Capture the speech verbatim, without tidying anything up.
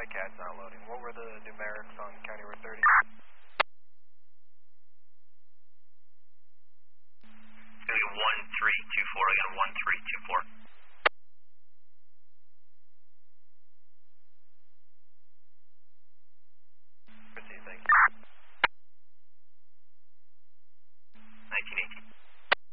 C A D's not loading. What were the numerics on County Road thirty? It's going to be one three two four. I got a one three two four.